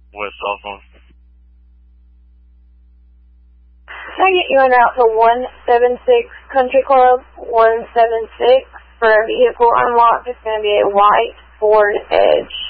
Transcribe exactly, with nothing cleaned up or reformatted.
What cell phone? Can I get you on out to one seven six Country Club, one seven six, for a vehicle unlocked? It's going to be a white Ford Edge.